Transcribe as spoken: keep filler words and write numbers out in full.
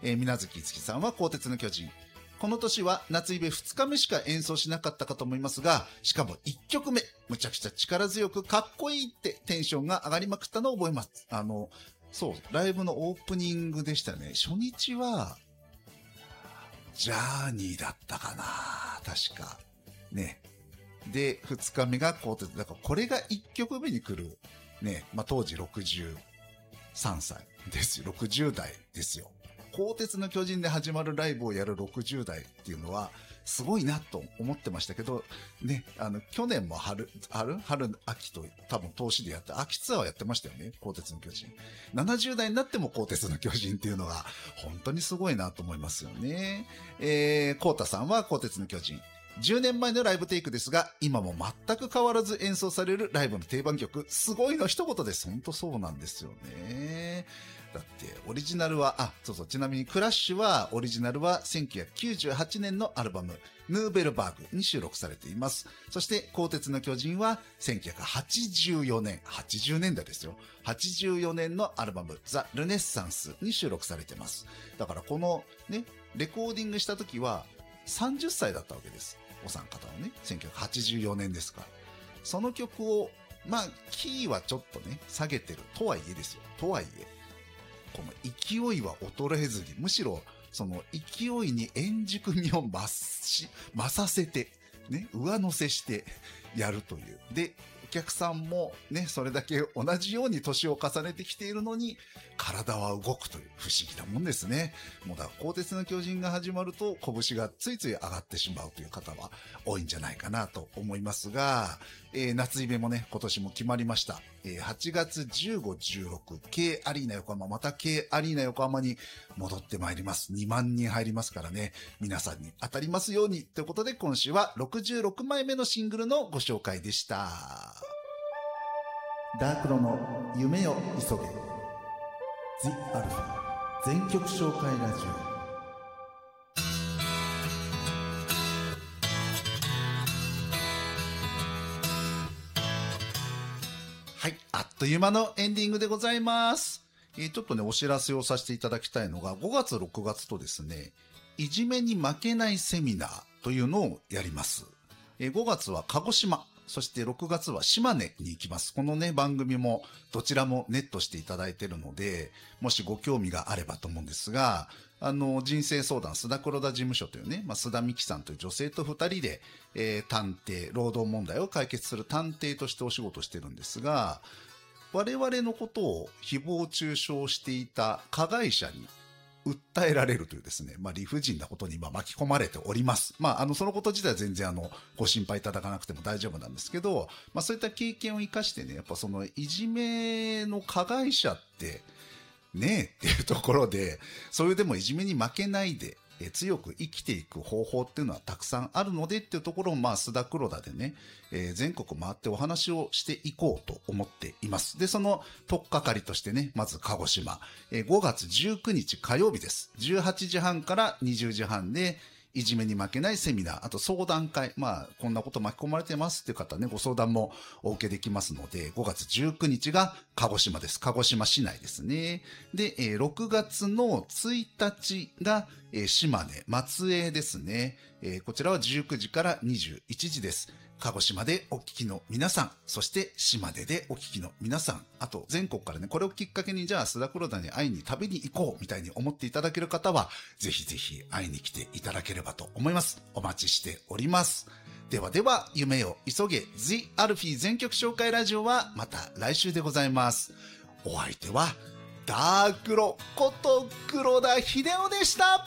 えー、水無月いつきさんは鋼鉄の巨人。この年は夏イベふつかめしか演奏しなかったかと思いますが、しかもいっきょくめ、むちゃくちゃ力強くかっこいいってテンションが上がりまくったのを覚えます。あの、そう、ライブのオープニングでしたね。初日は、ジャーニーだったかな確か。ね。で、ふつかめが鋼鉄。だからこれがいっきょくめに来る。ね。まあ、当時ろくじゅうさんさいですよ。ろくじゅう代ですよ。鋼鉄の巨人で始まるライブをやるろくじゅう代っていうのはすごいなと思ってましたけどね、あの去年も春春春秋と多分投資でやって秋ツアーをやってましたよね。鋼鉄の巨人ななじゅう代になっても鋼鉄の巨人っていうのが本当にすごいなと思いますよね。えー、コウタさんは鋼鉄の巨人じゅうねんまえのライブテイクですが、今も全く変わらず演奏されるライブの定番曲、すごいの一言です。本当そうなんですよね。だってオリジナルはあそうそうちなみにクラッシュはオリジナルはせんきゅうひゃくきゅうじゅうはちねんのアルバムヌーベルバーグに収録されています。そして鋼鉄の巨人はせんきゅうひゃくはちじゅうよねんはちじゅうねんだいですよ。はちじゅうよねんのアルバムザ・ルネッサンスに収録されています。だからこのねレコーディングした時はさんじゅっさいだったわけです。お三方はねせんきゅうひゃくはちじゅうよねんですから、その曲をまあキーはちょっとね下げてるとはいえですよ。とはいえこの勢いは衰えずに、むしろその勢いに円熟味を増し増させてね上乗せしてやるという。でお客さんもねそれだけ同じように年を重ねてきているのに体は動くという不思議なもんですね。もうだから鋼鉄の巨人が始まると拳がついつい上がってしまうという方は多いんじゃないかなと思いますが、えー、夏イベもね今年も決まりました。えー、はちがつじゅうご、じゅうろく K アリーナ横浜、また K アリーナ横浜に戻ってまいります。にまんにん入りますからね、皆さんに当たりますようにということで、今週はろくじゅうろくまいめのシングルのご紹介でした。ダークロの夢を急げ The アルファ全曲紹介ラジオ。はい、あっという間のエンディングでございます。えー、ちょっとねお知らせをさせていただきたいのがごがつろくがつとですねいじめに負けないセミナーというのをやります。えー、ごがつは鹿児島、そしてろくがつは島根に行きます。このね番組もどちらもネットしていただいているので、もしご興味があればと思うんですが、あの人生相談須田黒田事務所というね、まあ、須田美希さんという女性とふたりで、えー、探偵労働問題を解決する探偵としてお仕事してるんですが、我々のことを誹謗中傷していた加害者に訴えられるというですね、まあ、理不尽なことに今巻き込まれております。まあ、あのそのこと自体は全然あのご心配いただかなくても大丈夫なんですけど、まあ、そういった経験を生かしてね、やっぱそのいじめの加害者ってねえっていうところで、それでもいじめに負けないでえ強く生きていく方法っていうのはたくさんあるのでっていうところを、まあ須田黒田でね、えー、全国回ってお話をしていこうと思っています。でその取っかかりとしてね、まず鹿児島、えー、ごがつじゅうくにち火曜日です。じゅうはちじはんからにじゅうじはんでいじめに負けないセミナー、あと相談会、まあこんなこと巻き込まれてますっていう方ね、ご相談もお受けできますので、ごがつじゅうくにちが鹿児島です。鹿児島市内ですね。で、えー、ろくがつのついたちが、えー、島根、松江ですね。えー、こちらはじゅうくじからにじゅういちじです。鹿児島でお聞きの皆さん、そして島根でお聞きの皆さん、あと全国からね、これをきっかけにじゃあ須田黒田に会いに食べに行こうみたいに思っていただける方は、ぜひぜひ会いに来ていただければと思います。お待ちしております。ではでは、夢を急げ The アルフィー全曲紹介ラジオはまた来週でございます。お相手はダークロこと黒田秀夫でした。